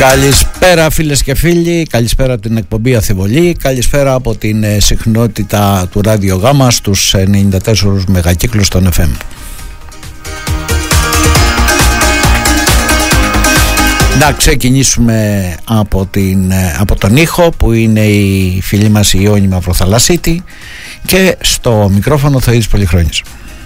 Καλησπέρα φίλες και φίλοι, καλησπέρα από την εκπομπή Αθιβολή, καλησπέρα από την συχνότητα του Ράδιο Γάμα στους 94 μεγακύκλους των FM. Να ξεκινήσουμε από τον ήχο που είναι η φίλη μας η Ιόνη Μαυροθαλασσίτη και στο μικρόφωνο Θεοίδης Πολυχρόνης.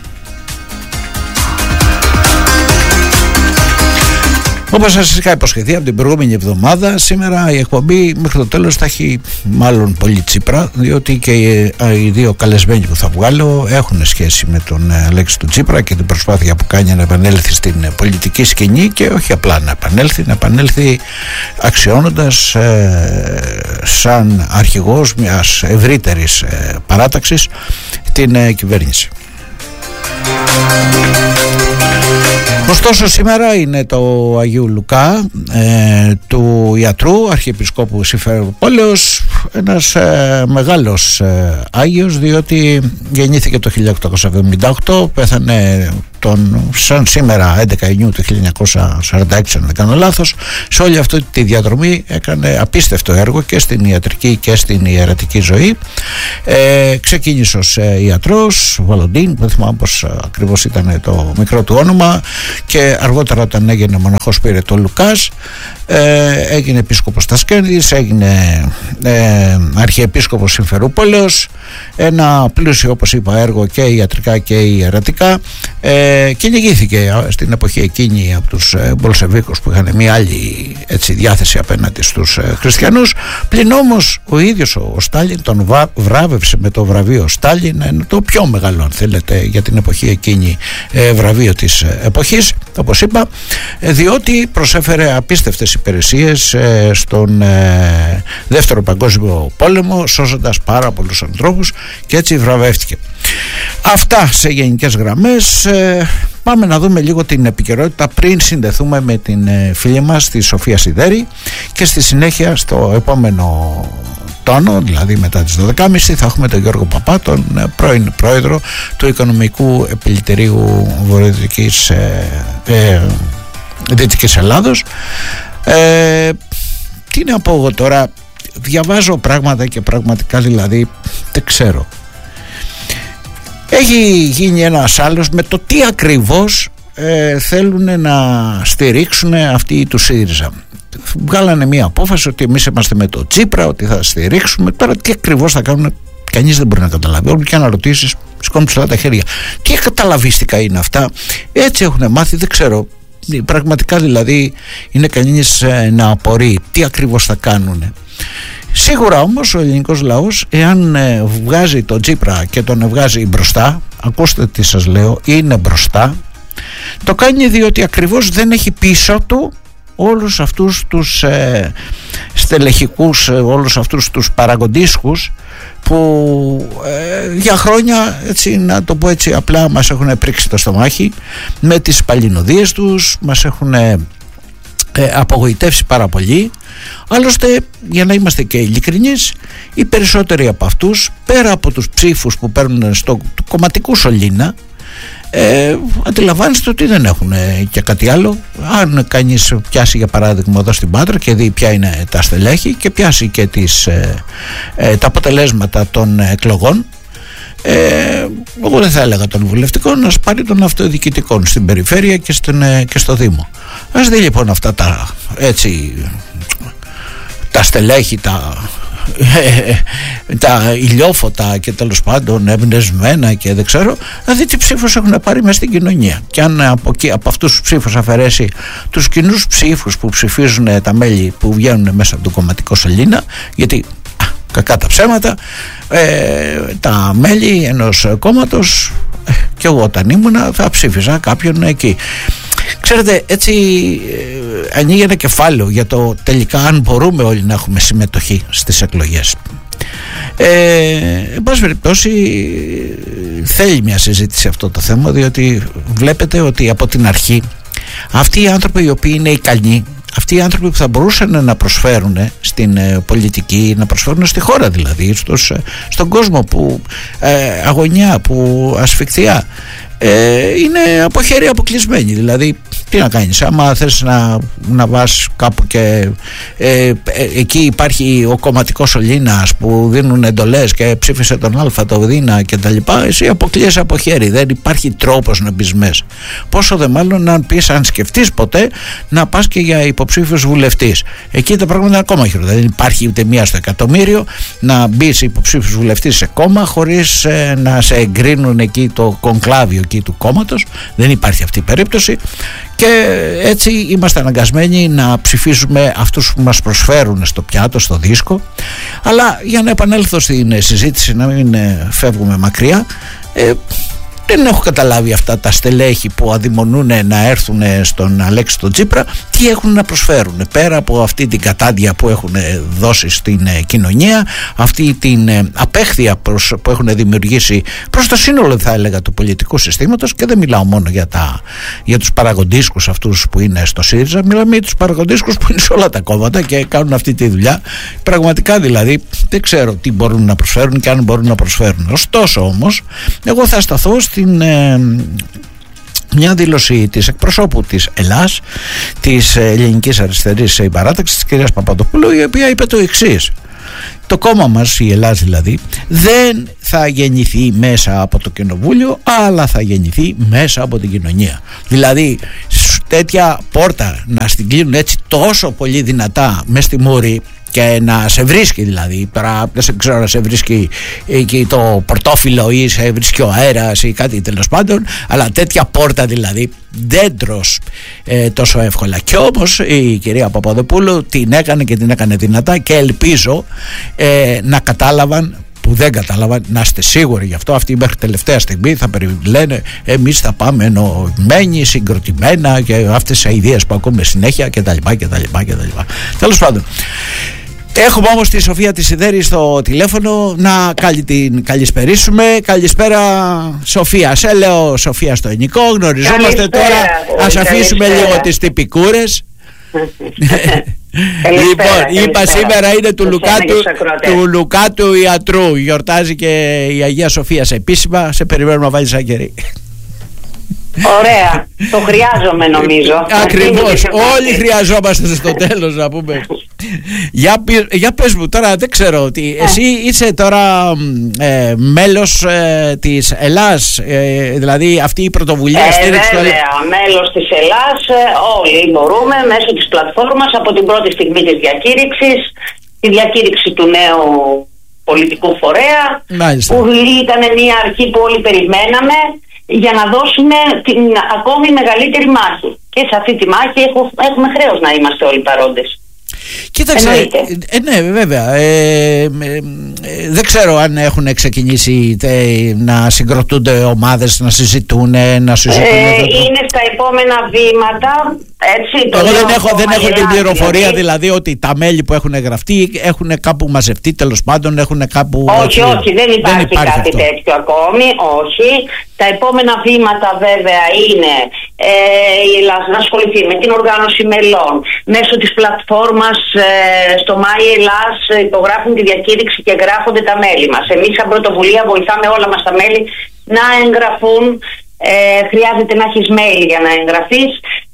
Όπως σας είχα υποσχεθεί από την προηγούμενη εβδομάδα, σήμερα η εκπομπή μέχρι το τέλος θα έχει μάλλον πολύ Τσίπρα, διότι και οι δύο καλεσμένοι που θα βγάλω έχουν σχέση με τον Αλέξη του Τσίπρα και την προσπάθεια που κάνει να επανέλθει στην πολιτική σκηνή, και όχι απλά να επανέλθει αξιώνοντας σαν αρχηγός μιας ευρύτερης παράταξης την κυβέρνηση. Ωστόσο σήμερα είναι το Αγίου Λουκά του ιατρού Αρχιεπισκόπου Συμφεροπόλεως, ένας μεγάλος Άγιος, διότι γεννήθηκε το 1878, πέθανε σαν σήμερα 11 Ιουνίου του 1946, αν δεν κάνω λάθος. Σε όλη αυτή τη διαδρομή έκανε απίστευτο έργο και στην ιατρική και στην ιερατική ζωή. Ξεκίνησε ως ιατρός, Βαλοντίν, δεν θυμάμαι πως ακριβώς ήταν το μικρό του όνομα, και αργότερα όταν έγινε μοναχός πήρε το Λουκάς, έγινε επίσκοπος Τασκένδης, έγινε αρχιεπίσκοπος Συμφερούπολεως, ένα πλούσιο, όπως είπα, έργο και ιατρικά και ιερατικά. Κυνηγήθηκε στην εποχή εκείνη από τους Μπολσεβίκους που είχαν μια άλλη διάθεση απέναντι στους χριστιανούς. Πλην όμως ο ίδιος ο Στάλιν τον βράβευσε με το βραβείο Στάλιν, το πιο μεγάλο, αν θέλετε, για την εποχή εκείνη βραβείο της εποχής, όπως είπα, διότι προσέφερε απίστευτες υπηρεσίες στον Δεύτερο Παγκόσμιο Πόλεμο, σώζοντας πάρα πολλούς ανθρώπους, και έτσι βραβεύτηκε. Αυτά σε γενικές γραμμές. Πάμε να δούμε λίγο την επικαιρότητα πριν συνδεθούμε με την φίλη μας τη Σοφία Σιδέρη, και στη συνέχεια στο επόμενο τόνο, δηλαδή μετά τις 12.30, θα έχουμε τον Γιώργο Παπά, τον πρώην πρόεδρο του Οικονομικού Επιλητηρίου Δυτικής Ελλάδος. Τι να πω εγώ τώρα, διαβάζω πράγματα και πραγματικά δηλαδή δεν ξέρω. Έχει γίνει ένας άλλος με το τι ακριβώς θέλουν να στηρίξουν αυτοί του ΣΥΡΙΖΑ. Βγάλανε μια απόφαση ότι εμείς είμαστε με το Τσίπρα, ότι θα στηρίξουμε. Τώρα τι ακριβώς θα κάνουν, κανείς δεν μπορεί να καταλάβει. Όλοι και να ρωτήσεις, σηκώνουν ψηλά τα χέρια. Τι καταλαβίστικα είναι αυτά, έτσι έχουν μάθει, δεν ξέρω. Πραγματικά δηλαδή είναι κανείς να απορεί τι ακριβώς θα κάνουν. Σίγουρα όμως ο ελληνικός λαός, εάν βγάζει τον Τσίπρα και τον βγάζει μπροστά, ακούστε τι σας λέω, είναι μπροστά, το κάνει διότι ακριβώς δεν έχει πίσω του όλους αυτούς τους στελεχικούς, όλους αυτούς τους παραγοντίσκους που για χρόνια, έτσι, να το πω έτσι απλά, μας έχουν πρίξει το στομάχι με τις παλινοδίες τους, μας έχουν απογοητεύσει πάρα πολύ. Άλλωστε, για να είμαστε και ειλικρινείς, οι περισσότεροι από αυτούς, πέρα από τους ψήφους που παίρνουν στο κομματικού σωλήνα, αντιλαμβάνεστε ότι δεν έχουν και κάτι άλλο. Αν κανείς πιάσει για παράδειγμα εδώ στην Πάτρα και δει ποια είναι τα στελέχη και πιάσει και τα αποτελέσματα των εκλογών, εγώ δεν θα έλεγα των βουλευτικών, να πάρει των αυτοδιοικητικών στην περιφέρεια και στο Δήμο. Ας δει λοιπόν αυτά τα στελέχη, τα ηλιόφωτα και τέλος πάντων εμπνευσμένα και δεν ξέρω, να δει τι ψήφους έχουν πάρει μέσα στην κοινωνία. Και αν από αυτούς τους ψήφους αφαιρέσει τους κοινούς ψήφους που ψηφίζουν τα μέλη που βγαίνουν μέσα από το κομματικό σωλήνα, γιατί κακά τα ψέματα, τα μέλη ενός κόμματος, και εγώ όταν ήμουνα θα ψήφιζα κάποιον εκεί. Ξέρετε, έτσι ανοίγει ένα κεφάλαιο για το τελικά αν μπορούμε όλοι να έχουμε συμμετοχή στις εκλογές. Εν πάση περιπτώσει, θέλει μια συζήτηση αυτό το θέμα, διότι βλέπετε ότι από την αρχή αυτοί οι άνθρωποι οι οποίοι είναι ικανοί, αυτοί οι άνθρωποι που θα μπορούσαν να προσφέρουν στην πολιτική, να προσφέρουν στη χώρα δηλαδή, στον κόσμο που αγωνιά, που ασφικτιά, είναι από χέρια αποκλεισμένοι. Δηλαδή Τι να κάνεις, άμα θες να πας κάπου και εκεί υπάρχει ο κομματικός σωλήνας που δίνουν εντολές και ψήφισε τον Α, το Β και τα λοιπά, εσύ αποκλείεσαι από χέρι, δεν υπάρχει τρόπος να μπεις μέσα. Πόσο δε μάλλον αν σκεφτείς ποτέ να πας και για υποψήφιος βουλευτής. Εκεί τα πράγματα είναι ακόμα χειρότερα. Δεν υπάρχει ούτε μία στο εκατομμύριο να μπεις υποψήφιος βουλευτής σε κόμμα χωρίς να σε εγκρίνουν εκεί το κονκλάβιο εκεί του κόμματος. Δεν υπάρχει αυτή η περίπτωση. Και έτσι είμαστε αναγκασμένοι να ψηφίσουμε αυτούς που μας προσφέρουν στο πιάτο, στο δίσκο. Αλλά για να επανέλθω στην συζήτηση, να μην φεύγουμε μακριά, δεν έχω καταλάβει αυτά τα στελέχη που αδειμονούν να έρθουν στον Αλέξη τον Τσίπρα τι έχουν να προσφέρουν πέρα από αυτή την κατάντια που έχουν δώσει στην κοινωνία, αυτή την απέχθεια που έχουν δημιουργήσει προς το σύνολο, θα έλεγα, του πολιτικού συστήματος. Και δεν μιλάω μόνο για τους παραγοντίσκους αυτούς που είναι στο ΣΥΡΙΖΑ, μιλάμε για τους παραγοντίσκους που είναι σε όλα τα κόμματα και κάνουν αυτή τη δουλειά. Πραγματικά δηλαδή δεν ξέρω τι μπορούν να προσφέρουν και αν μπορούν να προσφέρουν. Ωστόσο όμως εγώ θα σταθώ στην μια δήλωση της εκπροσώπου της Ελλάς, της Ελληνικής Αριστερής Παράταξης, της κυρίας Παπαδοπούλου, η οποία είπε το εξής: το κόμμα μας, η Ελλάς δηλαδή, δεν θα γεννηθεί μέσα από το κοινοβούλιο, αλλά θα γεννηθεί μέσα από την κοινωνία. Δηλαδή τέτοια πόρτα να στην κλείνουν έτσι τόσο πολύ δυνατά μες στη μούρη και να σε βρίσκει, δηλαδή δεν ξέρω, να σε βρίσκει εκεί το πορτόφυλλο ή σε βρίσκει ο αέρας ή κάτι τέλος πάντων, αλλά τέτοια πόρτα δηλαδή δεν τρως τόσο εύκολα. Και όμως η κυρία Παπαδοπούλου την έκανε και την έκανε δυνατά και ελπίζω να κατάλαβαν, που δεν κατάλαβαν, να είστε σίγουροι γι' αυτό, αυτοί μέχρι τελευταία στιγμή θα λένε εμείς θα πάμε ενωμένοι, συγκροτημένα και αυτές τις ιδέες που ακούμε συνέχεια κτλ. Τέλος πάντων, έχουμε όμως τη Σοφία τη Σιδέρη στο τηλέφωνο, να την καλησπερίσουμε. Καλησπέρα Σοφία. Σε λέω Σοφία στο ενικό, γνωριζόμαστε τώρα, ας αφήσουμε λίγο τις τυπικούρες. Λοιπόν, είπα σήμερα είναι του Λουκά του ιατρού. Γιορτάζει και η Αγία Σοφία σε επίσημα. Σε περιμένουμε να βάλεις άκερη. Ωραία, το χρειάζομαι νομίζω. Ακριβώς, όλοι χρειαζόμαστε στο τέλος να πούμε. Για πες μου τώρα, δεν ξέρω ότι εσύ είσαι τώρα μέλος της Ελλάς, δηλαδή αυτή η πρωτοβουλία στήριξη. Βέβαια, μέλος της Ελλάς, όλοι μπορούμε μέσω της πλατφόρμας από την πρώτη στιγμή της διακήρυξης, τη διακήρυξη του νέου πολιτικού φορέα. Μάλιστα. Που ήταν μια αρχή που όλοι περιμέναμε για να δώσουμε την ακόμη μεγαλύτερη μάχη. Και σε αυτή τη μάχη έχουμε χρέος να είμαστε όλοι παρόντες. Κοίταξε, ναι βέβαια, δεν ξέρω αν έχουν ξεκινήσει να συγκροτούνται ομάδες, να συζητούν, είναι στα επόμενα βήματα, έτσι. Εγώ δεν έχω την πληροφορία δηλαδή ότι τα μέλη που έχουν γραφτεί έχουν κάπου μαζευτεί, τέλος πάντων έχουν κάπου. Όχι, δεν υπάρχει κάτι τέτοιο ακόμη, όχι. Τα επόμενα βήματα βέβαια είναι η Ελλάδα να ασχοληθεί με την οργάνωση μελών μέσω της πλατφόρμας. Στο ΜΑΗ Ελλάς υπογράφουν τη διακήρυξη και γράφονται τα μέλη μας. Εμείς σαν πρωτοβουλία βοηθάμε όλα μας τα μέλη να εγγραφούν. Χρειάζεται να έχεις μέλη για να εγγραφείς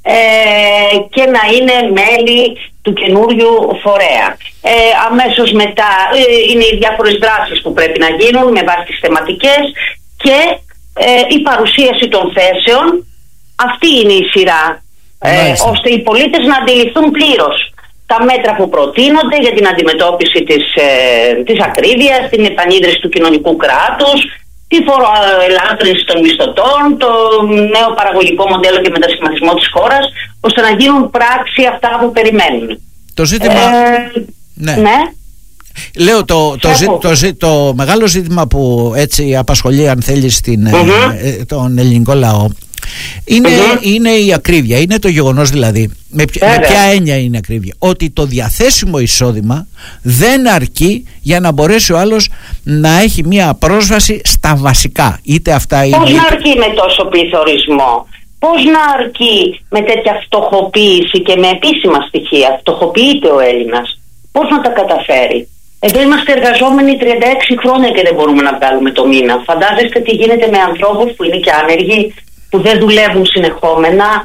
και να είναι μέλη του καινούριου φορέα. Αμέσως μετά είναι οι διάφορες δράσεις που πρέπει να γίνουν με βάση τις θεματικές και η παρουσίαση των θέσεων. Αυτή είναι η σειρά, ώστε οι πολίτες να αντιληφθούν πλήρως τα μέτρα που προτείνονται για την αντιμετώπιση της ακρίβειας, την επανίδρυση του κοινωνικού κράτους, τη φοροελάφρυνση των μισθωτών, το νέο παραγωγικό μοντέλο και μετασχηματισμό της χώρας, ώστε να γίνουν πράξη αυτά που περιμένουν. Το ζήτημα... ναι. Λέω το μεγάλο ζήτημα που έτσι απασχολεί, αν θέλεις, τον ελληνικό λαό είναι η ακρίβεια. Είναι το γεγονός δηλαδή, με ποια έννοια είναι ακρίβεια? Ότι το διαθέσιμο εισόδημα δεν αρκεί για να μπορέσει ο άλλος να έχει μια πρόσβαση στα βασικά. Είτε αυτά είναι... Πώς να αρκεί με τόσο πληθωρισμό? Πώς να αρκεί με τέτοια φτωχοποίηση και με επίσημα στοιχεία? Φτωχοποιείται ο Έλληνας. Πώς να τα καταφέρει? Εδώ είμαστε εργαζόμενοι 36 χρόνια και δεν μπορούμε να βγάλουμε το μήνα. Φαντάζεστε τι γίνεται με ανθρώπους που είναι και άνεργοι, που δεν δουλεύουν συνεχόμενα,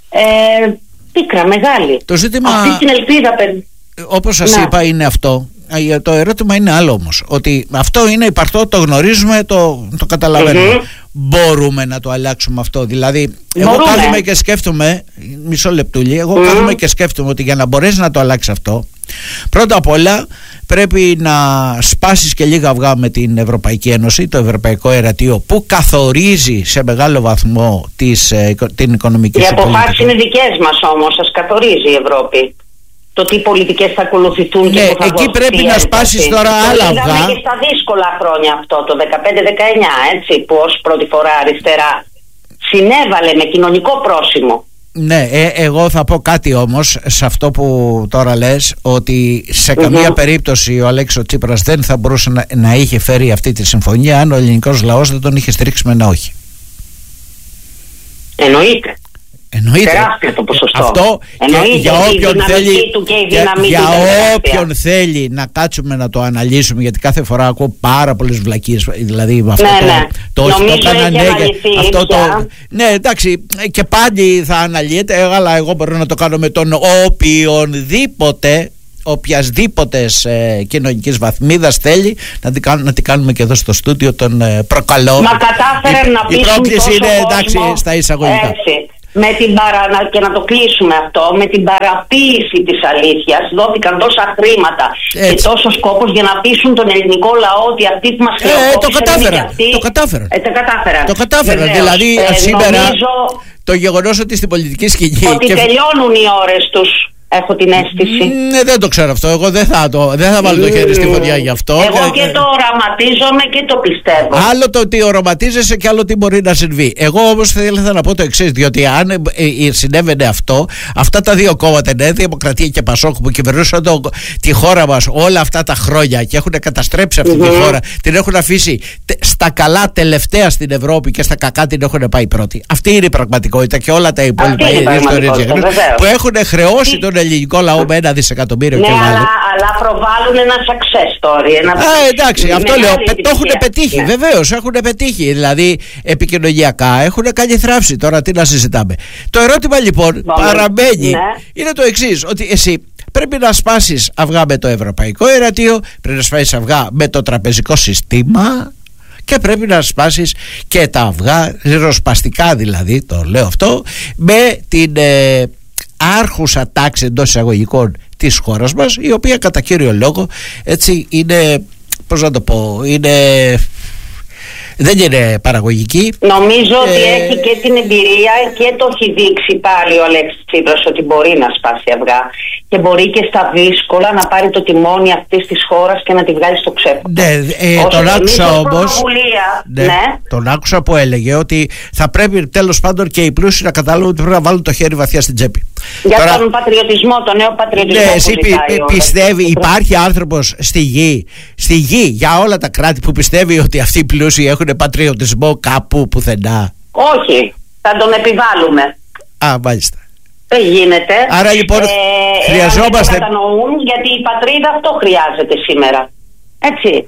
πίκρα μεγάλη. Το ζήτημα, αυτή την ελπίδα, όπως σας είπα, είναι αυτό. Το ερώτημα είναι άλλο όμως, ότι αυτό είναι υπαρκτό, το γνωρίζουμε, το καταλαβαίνουμε. Μπορούμε να το αλλάξουμε αυτό? Δηλαδή, εγώ κάθομαι και σκέφτομαι, μισό λεπτούλι, κάθομαι και σκέφτομαι ότι για να μπορέσει να το αλλάξει αυτό, πρώτα απ' όλα πρέπει να σπάσεις και λίγα αυγά με την Ευρωπαϊκή Ένωση, το Ευρωπαϊκό Ερατείο, που καθορίζει σε μεγάλο βαθμό την οικονομική πολιτική. Οι αποφάσεις είναι δικές μας όμως, σας καθορίζει η Ευρώπη. Το τι πολιτικές θα ακολουθηθούν και που θα εκεί πρέπει να σπάσεις τώρα άλλα αυγά. Είδαμε και στα δύσκολα χρόνια αυτό, το 15-19, έτσι, που ως πρώτη φορά αριστερά συνέβαλε με κοινωνικό πρόσημο. Ναι, εγώ θα πω κάτι όμως σε αυτό που τώρα λες, ότι σε καμία περίπτωση ο Αλέξης Τσίπρας δεν θα μπορούσε να είχε φέρει αυτή τη συμφωνία αν ο ελληνικός λαός δεν τον είχε στηρίξει με ένα όχι. Εννοείται. Τεράστιο το ποσοστό. Αυτό για όποιον θέλει να κάτσουμε να το αναλύσουμε, γιατί κάθε φορά ακούω πάρα πολλές βλακίες, δηλαδή με αυτό ναι, εντάξει, και πάλι θα αναλύεται, αλλά εγώ μπορώ να το κάνω με τον οποιασδήποτε κοινωνικής βαθμίδας θέλει να την κάνουμε και εδώ στο στούντιο, τον προκαλώ. Μα κατάφεραν να πείσουν. Η πρόκληση είναι εντάξει κόσμο, στα εισαγωγικά. Έτσι. Και να το κλείσουμε αυτό, με την παραποίηση της αλήθειας δόθηκαν τόσα χρήματα και τόσος κόπος για να πείσουν τον ελληνικό λαό ότι αυτοί που μας χρεοκόπησαν το κατάφεραν. Δηλαδή σήμερα το γεγονός ότι στην πολιτική σκηνή ότι τελειώνουν οι ώρες τους, έχω την αίσθηση. Δεν το ξέρω αυτό. Εγώ δεν θα βάλω το χέρι στη φωτιά γι' αυτό. Εγώ και το οραματίζομαι και το πιστεύω. Άλλο το ότι οραματίζεσαι και άλλο τι μπορεί να συμβεί. Εγώ όμως θα να πω το εξής, διότι αν συνέβαινε αυτό, αυτά τα δύο κόμματα, Νέα Δημοκρατία και Πασόκ, που κυβερνούσαν τη χώρα μας όλα αυτά τα χρόνια και έχουν καταστρέψει αυτή τη χώρα, την έχουν αφήσει στα καλά τελευταία στην Ευρώπη και στα κακά την έχουν πάει πρώτη. Αυτή είναι η πραγματικότητα και όλα τα υπόλοιπα ιστορίες που έχουν χρεώσει τον ελληνικό λαό με 1 δισεκατομμύριο και μάλλον. Αλλά προβάλλουν ένα success story. Εντάξει, αυτό λέω. Το έχουν πετύχει, βεβαίως έχουν πετύχει. Δηλαδή επικοινωνιακά έχουν κάνει θράψη. Τώρα τι να συζητάμε. Το ερώτημα λοιπόν παραμένει, είναι το εξής, ότι εσύ πρέπει να σπάσεις αυγά με το Ευρωπαϊκό Ερατείο, πρέπει να σπάσεις αυγά με το τραπεζικό σύστημα και πρέπει να σπάσεις και τα αυγά, ριζοσπαστικά δηλαδή, το λέω αυτό, με την άρχουσα τάξη εντός εισαγωγικών της χώρας μας, η οποία κατά κύριο λόγο έτσι είναι, πώς να το πω, δεν είναι παραγωγική. Νομίζω ότι έχει και την εμπειρία και το έχει δείξει πάλι ο Αλέξης Τσίπρας ότι μπορεί να σπάσει αυγά και μπορεί και στα δύσκολα να πάρει το τιμόνι αυτής της χώρας και να τη βγάλει στο ξέφωτο. Τον άκουσα όμως. Τον άκουσα που έλεγε ότι θα πρέπει τέλος πάντων και οι πλούσιοι να καταλάβουν ότι πρέπει να βάλουν το χέρι βαθιά στην τσέπη. Για τον πατριωτισμό, τον νέο πατριωτισμό. Ναι, εσύ πιστεύει, υπάρχει άνθρωπος στη γη για όλα τα κράτη που πιστεύει ότι αυτοί οι πλούσιοι έχουν πατριωτισμό κάπου πουθενά? Όχι, θα τον επιβάλλουμε. Μάλιστα. Δεν γίνεται. Άρα λοιπόν χρειαζόμαστε. Δεν κατανοούν, γιατί η πατρίδα αυτό χρειάζεται σήμερα. Έτσι.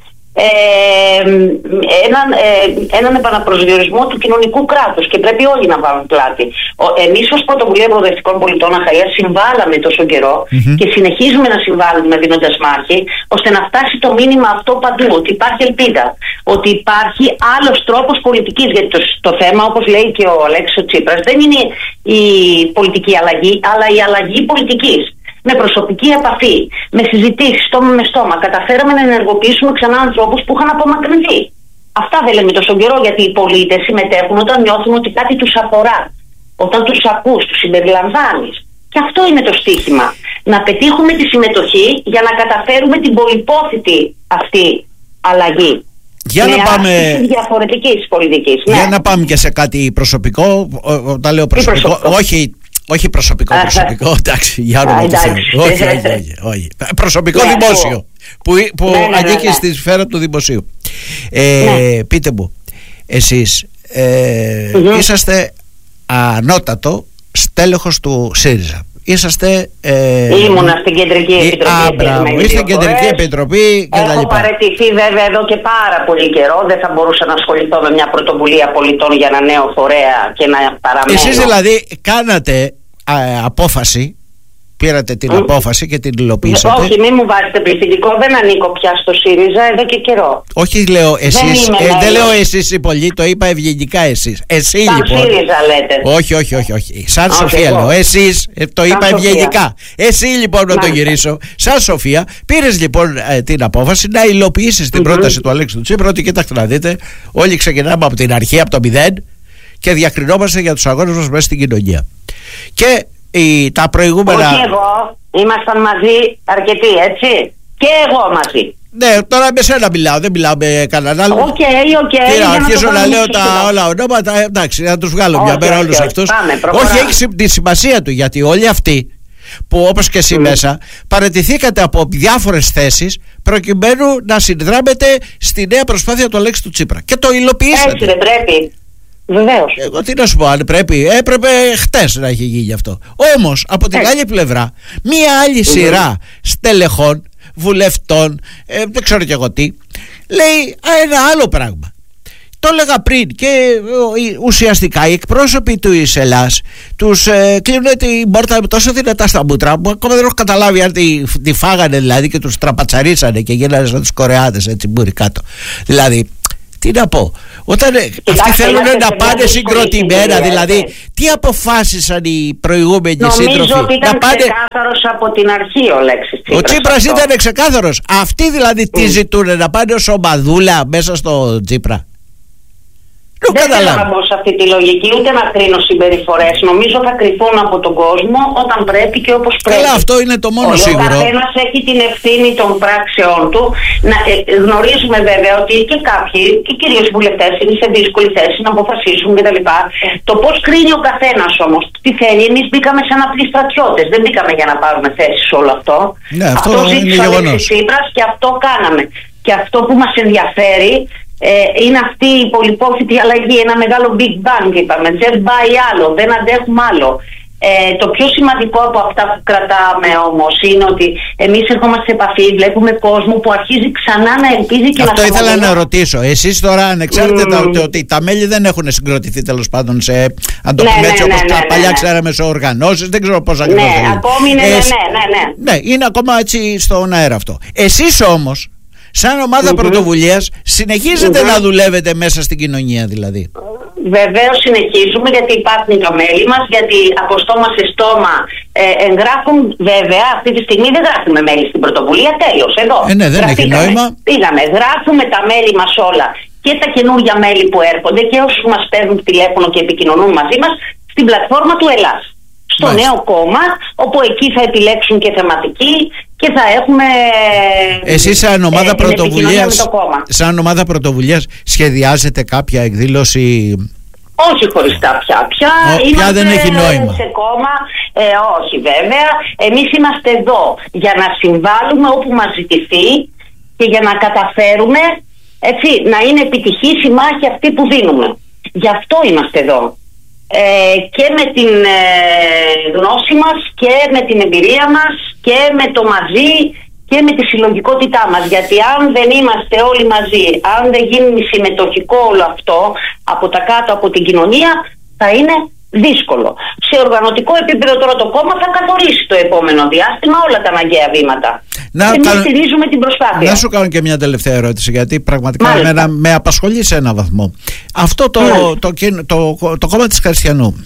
Έναν επαναπροσδιορισμό του κοινωνικού κράτους και πρέπει όλοι να βάλουν πλάτη. Εμείς ως Πρωτοβουλία Προοδευτικών Πολιτών Αχαΐας συμβάλαμε τόσο καιρό και συνεχίζουμε να συμβάλλουμε δίνοντας μάχη ώστε να φτάσει το μήνυμα αυτό παντού, ότι υπάρχει ελπίδα, ότι υπάρχει άλλος τρόπος πολιτικής, γιατί το θέμα, όπως λέει και ο Αλέξης Τσίπρας, δεν είναι η πολιτική αλλαγή αλλά η αλλαγή πολιτικής. Με προσωπική επαφή, με συζητήσεις στόμα με στόμα, καταφέραμε να ενεργοποιήσουμε ξανά ανθρώπους που είχαν απομακρυνθεί. Αυτά δεν λέμε τόσο καιρό, γιατί οι πολίτες συμμετέχουν όταν νιώθουν ότι κάτι τους αφορά. Όταν τους ακούς, τους συμπεριλαμβάνεις. Και αυτό είναι το στίχημα. Να πετύχουμε τη συμμετοχή για να καταφέρουμε την πολυπόθητη αυτή αλλαγή. Για να πάμε διαφορετικής πολιτικής. Για να πάμε και σε κάτι προσωπικό. Όταν λέω προσωπικό, όχι προσωπικό, εντάξει, για όνομα του Θεού. Όχι. Προσωπικό δημόσιο, που ανήκει στη σφαίρα του δημοσίου. Πείτε μου, εσείς είσαστε ανώτατο στέλεχος του ΣΥΡΙΖΑ. Ήμουνα στην Κεντρική Επιτροπή. Είστε στην Κεντρική Επιτροπή και έχω παραιτηθεί βέβαια εδώ και πάρα πολύ καιρό. Δεν θα μπορούσα να ασχοληθώ με μια πρωτοβουλία πολιτών για ένα νέο φορέα και να παραμένω. Εσείς δηλαδή κάνατε απόφαση. Πήρατε την απόφαση και την υλοποιήσατε. Όχι, μην μου βάζετε πληθυντικό, δεν ανήκω πια στο ΣΥΡΙΖΑ εδώ και καιρό. Όχι, λέω εσείς, δεν λέω εσείς οι πολλοί, το είπα ευγενικά εσείς. Εσύ σαν λοιπόν. ΣΥΡΙΖΑ λέτε. Όχι. Σαν Σοφία λέω. Εσείς, το είπα ευγενικά. Εσύ λοιπόν να το γυρίσω. Σαν Σοφία, πήρες λοιπόν την απόφαση να υλοποιήσεις την πρόταση του Αλέξη του Τσίπρα. Ότι κοιτάξτε να δείτε, όλοι ξεκινάμε από την αρχή, από το 0 και διακρινόμαστε για τους αγώνες μας μέσα στην κοινωνία. Και τα προηγούμενα. Όχι εγώ, ήμασταν μαζί αρκετοί, έτσι. Και εγώ μαζί. Ναι, τώρα με σένα μιλάω, δεν μιλάω με κανέναν άλλο. Οκ. Και αρχίζω να λέω τα όλα ονόματα, εντάξει, να τους βγάλω μια μέρα όλους αυτούς. Όχι, έχει τη σημασία του, γιατί όλοι αυτοί που όπως και εσύ μέσα παραιτηθήκατε από διάφορες θέσεις προκειμένου να συνδράμετε στη νέα προσπάθεια του Αλέξη του Τσίπρα. Και το υλοποιήσατε. Έτσι δεν πρέπει. Βεβαίως. Εγώ τι να σου πω, αν έπρεπε χτες να έχει γίνει αυτό. Όμως από την άλλη πλευρά μία άλλη σειρά στελεχών, βουλευτών, δεν ξέρω κι εγώ τι, λέει ένα άλλο πράγμα. Το έλεγα πριν και ουσιαστικά οι εκπρόσωποι του Ελλάς τους κλείνουν την πόρτα τόσο δυνατά στα μούτρα που ακόμα δεν έχω καταλάβει αν τη φάγανε δηλαδή και τους τραπατσαρίσανε και γίνανε σαν τους Κορεάτες έτσι μπουρι κάτω. Δηλαδή τι να πω, όταν αυτοί θέλουν να πάνε συγκροτημένα, δηλαδή τι αποφάσισαν οι προηγούμενοι σύντροφοι? Νομίζω ότι ήταν ξεκάθαρος από την αρχή ο Λέξης Τσίπρας. Ο Τσίπρας ήταν ξεκάθαρος. Αυτοί δηλαδή τι ζητούν, να πάνε ως ομαδούλα μέσα στο Τσίπρα? Δεν θέλω να μπω σε αυτή τη λογική, ούτε να κρίνω συμπεριφορές. Νομίζω θα κρυφούν από τον κόσμο όταν πρέπει και όπως πρέπει. Καλά, αυτό είναι το μόνο σίγουρο. Ο καθένας έχει την ευθύνη των πράξεών του. Γνωρίζουμε βέβαια ότι και κάποιοι, και κυρίως οι βουλευτές, είναι σε δύσκολη θέση να αποφασίσουν κτλ. Το πώς κρίνει ο καθένας όμως, τι θέλει, εμείς μπήκαμε σαν απλοί στρατιώτες. Δεν μπήκαμε για να πάρουμε θέση σε όλο αυτό. Ναι, αυτό ζήτησε ο Αλέξης Τσίπρας και αυτό κάναμε. Και αυτό που μας ενδιαφέρει είναι αυτή η πολυπόθητη αλλαγή, ένα μεγάλο big bang είπαμε, δεν πάει άλλο, δεν αντέχουμε άλλο. Το πιο σημαντικό από αυτά που κρατάμε όμως είναι ότι εμείς ερχόμαστε σε επαφή, βλέπουμε κόσμο που αρχίζει ξανά να ελπίζει και αυτό να ήθελα να ρωτήσω. Εσείς τώρα ανεξάρτητα ότι τα μέλη δεν έχουν συγκροτηθεί τέλος πάντων σε, αν το πούμε έτσι, όπως παλιά ξέραμε, σε οργανώσεις, δεν ξέρω πώς ακριβώς. Ναι, ακόμη είναι, ναι, είναι ακόμα έτσι στον αέρα αυτό. Εσείς όμως σαν ομάδα πρωτοβουλίας συνεχίζετε να δουλεύετε μέσα στην κοινωνία δηλαδή? Βεβαίως συνεχίζουμε, γιατί υπάρχουν τα μέλη μας, γιατί από στόμα σε στόμα εγγράφουν. Βέβαια αυτή τη στιγμή δεν γράφουμε μέλη στην πρωτοβουλία, τέλος εδώ. Ναι, δεν έχει νόημα. Πήγαμε, γράφουμε τα μέλη μας όλα και τα καινούργια μέλη που έρχονται και όσους μας παίρνουν τηλέφωνο και επικοινωνούν μαζί μας στην πλατφόρμα του Ελλάς. Στο νέο κόμμα, όπου εκεί θα επιλέξουν και θεματική και θα έχουμε. Εσείς σαν ομάδα πρωτοβουλίας σχεδιάζετε κάποια εκδήλωση? Όχι χωριστά πια. Πια δεν έχει νόημα. Σε κόμμα, όχι βέβαια. Εμείς είμαστε εδώ για να συμβάλλουμε όπου μας ζητηθεί και για να καταφέρουμε έτσι, να είναι επιτυχής η μάχη αυτή που δίνουμε. Γι' αυτό είμαστε εδώ. Και με την γνώση μας και με την εμπειρία μας και με το μαζί και με τη συλλογικότητά μας, γιατί αν δεν είμαστε όλοι μαζί, αν δεν γίνει συμμετοχικό όλο αυτό από τα κάτω από την κοινωνία, θα είναι δύσκολο. Σε οργανωτικό επίπεδο τώρα το κόμμα θα καθορίσει το επόμενο διάστημα όλα τα αναγκαία βήματα. Εμείς στηρίζουμε την προσπάθεια. Να σου κάνω και μια τελευταία ερώτηση, γιατί πραγματικά με απασχολεί σε έναν βαθμό. Αυτό το κόμμα της Χριστιανού.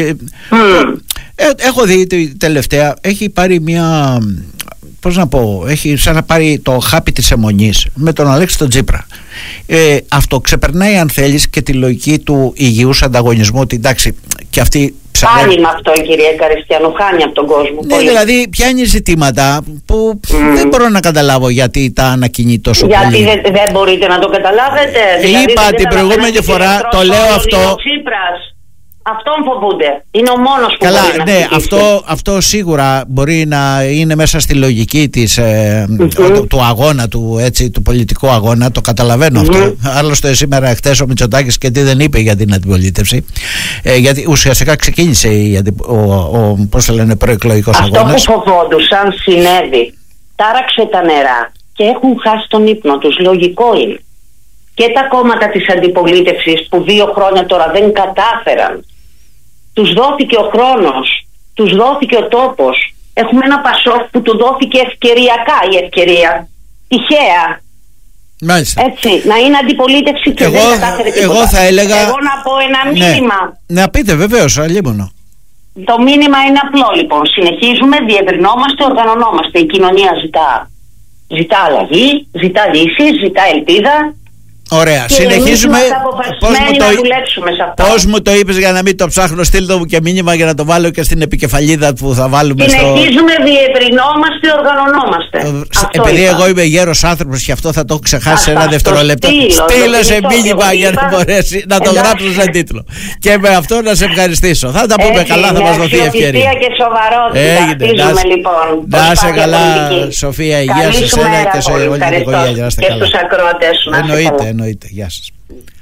Έχω δει τελευταία, έχει πάρει μια, πώς να πω, έχει σαν να πάρει το χάπι της αιμονής με τον Αλέξη τον Τσίπρα. Αυτό ξεπερνάει, αν θέλεις, και τη λογική του υγιούς ανταγωνισμού, ότι εντάξει, και αυτή χάνει με αυτό η κυρία Καριστιανού, χάνει από τον κόσμο. Ναι, πολύ. Δηλαδή πιάνει ζητήματα που δεν μπορώ να καταλάβω γιατί τα ανακοινεί τόσο γιατί πολύ. Γιατί δεν μπορείτε να το καταλάβετε? Είπα την προηγούμενη φορά, το λέω αυτό. Αυτόν φοβούνται. Είναι ο μόνος που καλά, μπορεί να ναι, αυτό σίγουρα μπορεί να είναι μέσα στη λογική της, του αγώνα, του πολιτικού αγώνα. Το καταλαβαίνω αυτό. Άλλωστε σήμερα χτες ο Μητσοτάκης και τι δεν είπε για την αντιπολίτευση. Γιατί ουσιαστικά ξεκίνησε πώς το λένε, προεκλογικός αγώνας. Αυτό που φοβόντουσαν συνέβη. Τάραξε τα νερά και έχουν χάσει τον ύπνο τους. Λογικό είναι. Και τα κόμματα της αντιπολίτευσης που 2 χρόνια τώρα δεν κατάφεραν, τους δόθηκε ο χρόνος τους δόθηκε ο τόπος. Έχουμε ένα Πασόκ που του δόθηκε ευκαιριακά η ευκαιρία. Τυχαία. Μάλιστα. Έτσι, να είναι αντιπολίτευση και δεν κατάφερε τίποτα. Εγώ θα έλεγα... Εγώ να πω ένα μήνυμα. Να πείτε βεβαίως, αλλήμωνο. Το μήνυμα είναι απλό λοιπόν. Συνεχίζουμε, διευρυνόμαστε, οργανωνόμαστε. Η κοινωνία ζητά αλλαγή, ζητά λύσεις, ζητά ελπίδα. Ωραία, και συνεχίζουμε. Πώς μου το είπες για να μην το ψάχνω, στείλ το μου και μήνυμα για να το βάλω και στην επικεφαλίδα που θα βάλουμε. Συνεχίζουμε, διευρυνόμαστε, οργανωνόμαστε. Επειδή εγώ είμαι γέρος άνθρωπος και αυτό θα το έχω ξεχάσει ένα δευτερόλεπτο. Στείλε σε μήνυμα για να μπορέσει να το γράψω σε τίτλο. Και με αυτό να σε ευχαριστήσω. Θα τα πούμε καλά, θα μας δοθεί ευκαιρία. Και σοβαρότητα. Να είσαι καλά, Σοφία, υγεία σε εσένα και σε όλη την οικογένεια. Και στους ακροατές σου. Εννοείται, γεια σας.